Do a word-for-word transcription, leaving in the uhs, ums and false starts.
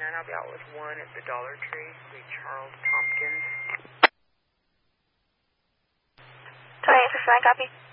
ten. I'll be out with one at the Dollar Tree. It'll be Charles Tompkins. twenty-eight fifty-nine, copy.